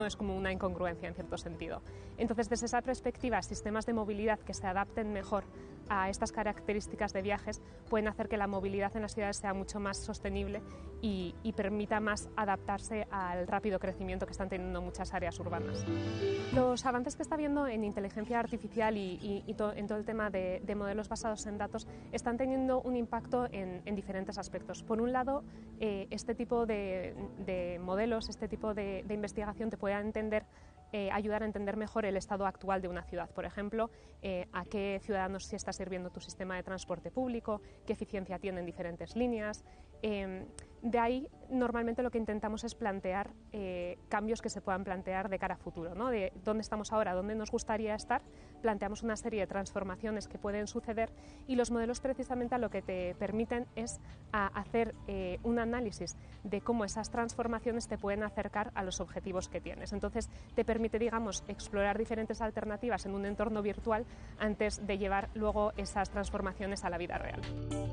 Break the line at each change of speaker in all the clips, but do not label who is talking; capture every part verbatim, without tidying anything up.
Es como una incongruencia en cierto sentido. Entonces, desde esa perspectiva, sistemas de movilidad que se adapten mejor a estas características de viajes pueden hacer que la movilidad en las ciudades sea mucho más sostenible y, y permita más adaptarse al rápido crecimiento que están teniendo muchas áreas urbanas. Los avances que está habiendo en inteligencia artificial y, y, y to, en todo el tema de, de modelos basados en datos están teniendo un impacto en, en diferentes aspectos. Por un lado, eh, este tipo de, de modelos, este tipo de, de investigación te puede entender Eh, ayudar a entender mejor el estado actual de una ciudad. Por ejemplo, eh, a qué ciudadanos sí está sirviendo tu sistema de transporte público, qué eficiencia tienen diferentes líneas. Eh, de ahí, normalmente lo que intentamos es plantear eh, cambios que se puedan plantear de cara a futuro, ¿no? De dónde estamos ahora, dónde nos gustaría estar. Planteamos una serie de transformaciones que pueden suceder y los modelos precisamente a lo que te permiten es a hacer eh, un análisis de cómo esas transformaciones te pueden acercar a los objetivos que tienes. Entonces, te permite, digamos, explorar diferentes alternativas en un entorno virtual antes de llevar luego esas transformaciones a la vida real.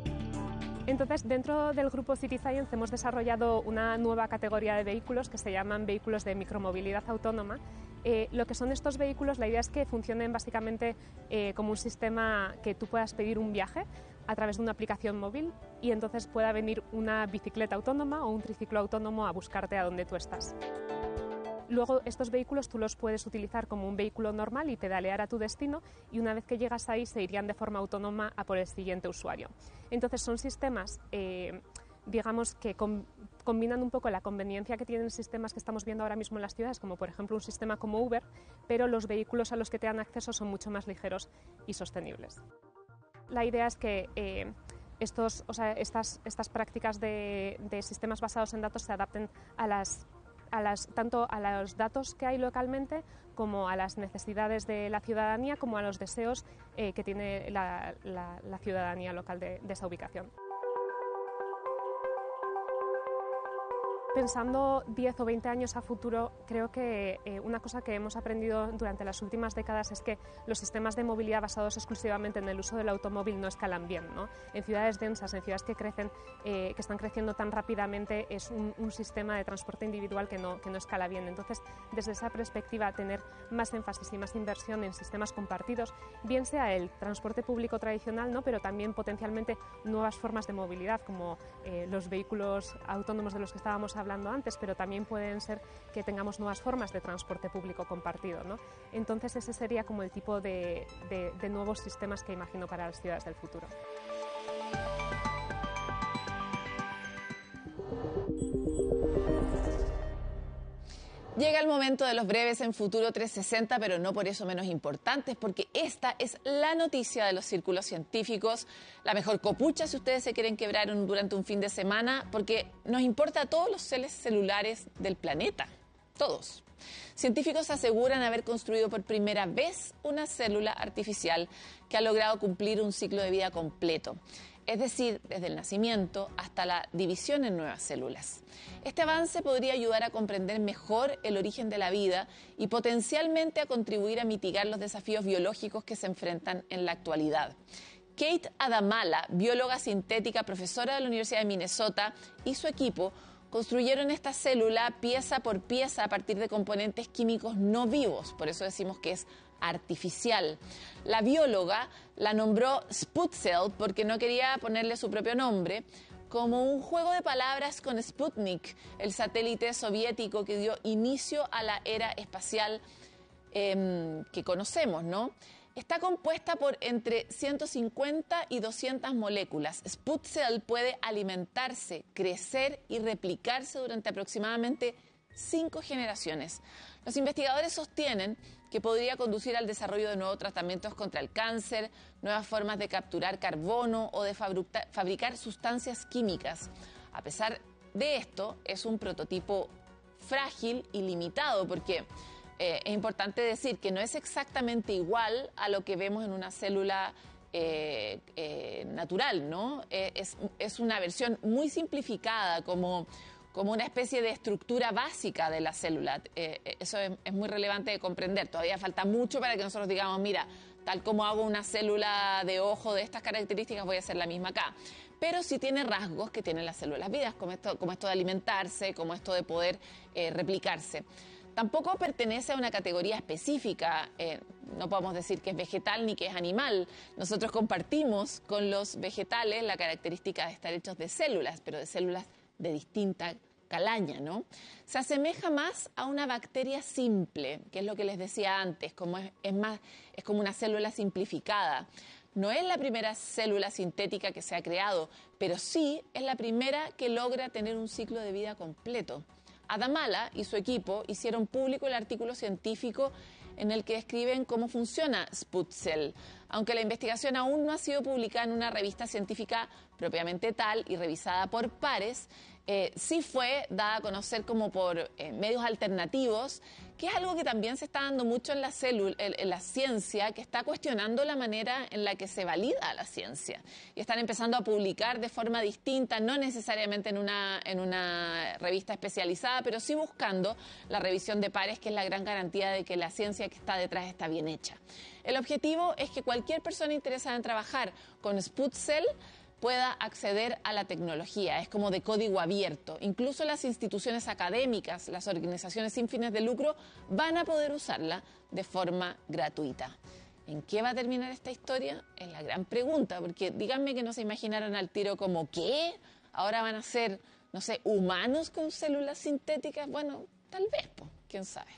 Entonces, dentro del grupo City Science hemos desarrollado una nueva categoría de vehículos que se llaman vehículos de micromovilidad autónoma. Eh, lo que son estos vehículos, la idea es que funcionen básicamente eh, como un sistema que tú puedas pedir un viaje a través de una aplicación móvil y entonces pueda venir una bicicleta autónoma o un triciclo autónomo a buscarte a donde tú estás. Luego estos vehículos tú los puedes utilizar como un vehículo normal y pedalear a tu destino y una vez que llegas ahí se irían de forma autónoma a por el siguiente usuario. Entonces son sistemas eh, digamos que com combinan un poco la conveniencia que tienen sistemas que estamos viendo ahora mismo en las ciudades, como por ejemplo un sistema como Uber, pero los vehículos a los que te dan acceso son mucho más ligeros y sostenibles. La idea es que eh, estos, o sea, estas, estas prácticas de, de sistemas basados en datos se adapten a las A las, tanto a los datos que hay localmente como a las necesidades de la ciudadanía como a los deseos eh, que tiene la, la, la ciudadanía local de, de esa ubicación. Pensando diez o veinte años a futuro, creo que eh, una cosa que hemos aprendido durante las últimas décadas es que los sistemas de movilidad basados exclusivamente en el uso del automóvil no escalan bien, ¿no? En ciudades densas, en ciudades que crecen, eh, que están creciendo tan rápidamente, es un, un sistema de transporte individual que no, que no escala bien. Entonces, desde esa perspectiva, tener más énfasis y más inversión en sistemas compartidos, bien sea el transporte público tradicional, ¿no? Pero también potencialmente nuevas formas de movilidad, como eh, los vehículos autónomos de los que estábamos hablando hablando antes, pero también pueden ser que tengamos nuevas formas de transporte público compartido, ¿no? Entonces ese sería como el tipo de, de, de nuevos sistemas que imagino para las ciudades del futuro.
Llega el momento de los breves en Futuro trescientos sesenta, pero no por eso menos importantes, porque esta es la noticia de los círculos científicos, la mejor copucha si ustedes se quieren quebrar un, durante un fin de semana, porque nos importa a todos los seres celulares del planeta, todos. Científicos aseguran haber construido por primera vez una célula artificial que ha logrado cumplir un ciclo de vida completo. Es decir, desde el nacimiento hasta la división en nuevas células. Este avance podría ayudar a comprender mejor el origen de la vida y potencialmente a contribuir a mitigar los desafíos biológicos que se enfrentan en la actualidad. Kate Adamala, bióloga sintética, profesora de la Universidad de Minnesota, y su equipo construyeron esta célula pieza por pieza a partir de componentes químicos no vivos, por eso decimos que es artificial. La bióloga la nombró Sputcell porque no quería ponerle su propio nombre, como un juego de palabras con Sputnik, el satélite soviético que dio inicio a la era espacial eh, que conocemos, ¿no? Está compuesta por entre ciento cincuenta y doscientas moléculas. Sputcell puede alimentarse, crecer y replicarse durante aproximadamente cinco generaciones. Los investigadores sostienen que podría conducir al desarrollo de nuevos tratamientos contra el cáncer, nuevas formas de capturar carbono o de fabricar sustancias químicas. A pesar de esto, es un prototipo frágil y limitado porque eh, es importante decir que no es exactamente igual a lo que vemos en una célula eh, eh, natural, ¿no? Eh, es, es una versión muy simplificada, como como una especie de estructura básica de la célula. Eh, eso es, es muy relevante de comprender. Todavía falta mucho para que nosotros digamos, mira, tal como hago una célula de ojo de estas características, voy a hacer la misma acá. Pero sí tiene rasgos que tienen las células vivas, como esto, como esto de alimentarse, como esto de poder eh, replicarse. Tampoco pertenece a una categoría específica, eh, no podemos decir que es vegetal ni que es animal. Nosotros compartimos con los vegetales la característica de estar hechos de células, pero de células de distinta calaña, ¿no? Se asemeja más a una bacteria simple, que es lo que les decía antes, como es, es, más, es como una célula simplificada. No es la primera célula sintética que se ha creado, pero sí es la primera que logra tener un ciclo de vida completo. Adamala y su equipo hicieron público el artículo científico en el que describen cómo funciona Sputcell. Aunque la investigación aún no ha sido publicada en una revista científica propiamente tal y revisada por pares, eh, sí fue dada a conocer como por eh, medios alternativos, que es algo que también se está dando mucho en la, célula, en, en la ciencia, que está cuestionando la manera en la que se valida la ciencia. Y están empezando a publicar de forma distinta, no necesariamente en una, en una revista especializada, pero sí buscando la revisión de pares, que es la gran garantía de que la ciencia que está detrás está bien hecha. El objetivo es que cualquier persona interesada en trabajar con Sputcell pueda acceder a la tecnología. Es como de código abierto. Incluso las instituciones académicas, las organizaciones sin fines de lucro, van a poder usarla de forma gratuita. ¿En qué va a terminar esta historia? Es la gran pregunta, porque díganme que no se imaginaron al tiro como ¿qué? Ahora van a ser, no sé, humanos con células sintéticas. Bueno, tal vez, pues, quién sabe.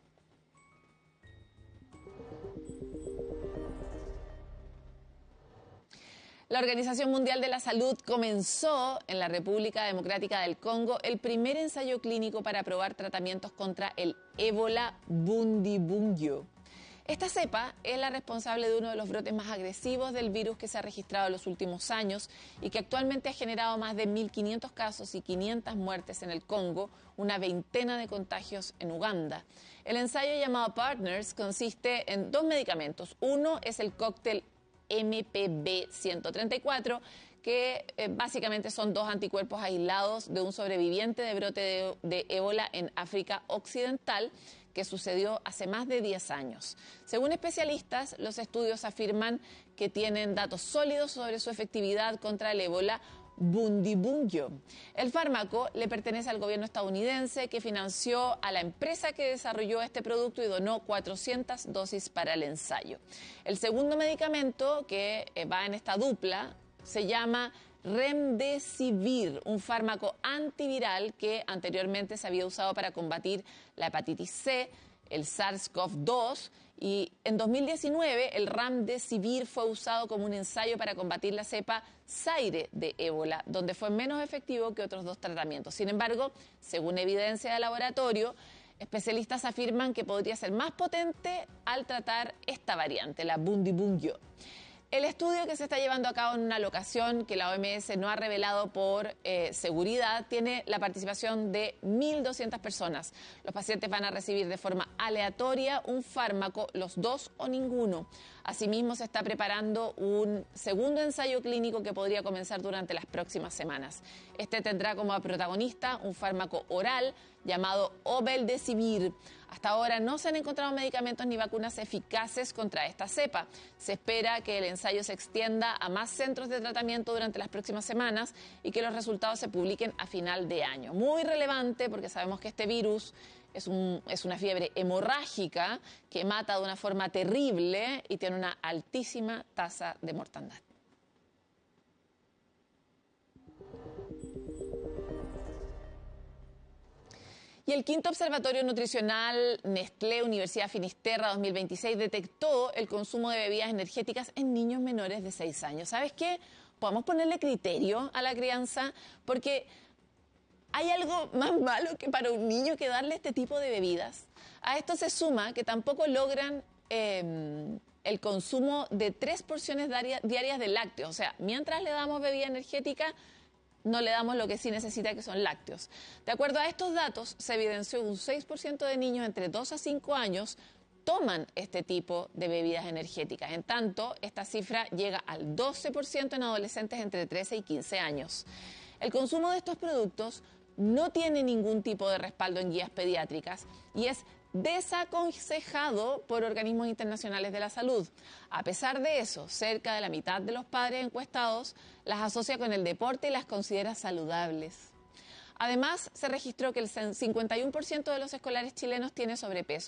La Organización Mundial de la Salud comenzó en la República Democrática del Congo el primer ensayo clínico para probar tratamientos contra el ébola bundibugyo. Esta cepa es la responsable de uno de los brotes más agresivos del virus que se ha registrado en los últimos años y que actualmente ha generado más de mil quinientos casos y quinientas muertes en el Congo, una veintena de contagios en Uganda. El ensayo llamado Partners consiste en dos medicamentos. Uno es el cóctel M P B ciento treinta y cuatro, que eh, básicamente son dos anticuerpos aislados de un sobreviviente de brote de, de ébola en África Occidental, que sucedió hace más de diez años. Según especialistas, los estudios afirman que tienen datos sólidos sobre su efectividad contra el ébola bundibugyo. El fármaco le pertenece al gobierno estadounidense, que financió a la empresa que desarrolló este producto y donó cuatrocientas dosis para el ensayo. El segundo medicamento que va en esta dupla se llama Remdesivir, un fármaco antiviral que anteriormente se había usado para combatir la hepatitis C, el SARS CoV dos, y en dos mil diecinueve el Remdesivir fue usado como un ensayo para combatir la cepa Zaire de ébola, donde fue menos efectivo que otros dos tratamientos. Sin embargo, según evidencia de laboratorio, especialistas afirman que podría ser más potente al tratar esta variante, la bundibugyo. El estudio, que se está llevando a cabo en una locación que la O M S no ha revelado por eh, seguridad, tiene la participación de mil doscientas personas. Los pacientes van a recibir de forma aleatoria un fármaco, los dos o ninguno. Asimismo, se está preparando un segundo ensayo clínico que podría comenzar durante las próximas semanas. Este tendrá como protagonista un fármaco oral llamado Obeldesivir. Hasta ahora no se han encontrado medicamentos ni vacunas eficaces contra esta cepa. Se espera que el ensayo se extienda a más centros de tratamiento durante las próximas semanas y que los resultados se publiquen a final de año. Muy relevante, porque sabemos que este virus es, un, es una fiebre hemorrágica que mata de una forma terrible y tiene una altísima tasa de mortandad. Y el quinto Observatorio Nutricional Nestlé Universidad Finisterra dos mil veintiséis detectó el consumo de bebidas energéticas en niños menores de seis años. ¿Sabes qué? Podemos ponerle criterio a la crianza, porque ¿hay algo más malo que para un niño que darle este tipo de bebidas? A esto se suma que tampoco logran eh, el consumo de tres porciones diarias de lácteos. O sea, mientras le damos bebida energética, no le damos lo que sí necesita, que son lácteos. De acuerdo a estos datos, se evidenció que un seis por ciento de niños entre dos a cinco años toman este tipo de bebidas energéticas. En tanto, esta cifra llega al doce por ciento en adolescentes entre trece y quince años. El consumo de estos productos no tiene ningún tipo de respaldo en guías pediátricas y es desaconsejado por organismos internacionales de la salud. A pesar de eso, cerca de la mitad de los padres encuestados las asocia con el deporte y las considera saludables. Además, se registró que el cincuenta y uno por ciento de los escolares chilenos tiene sobrepeso.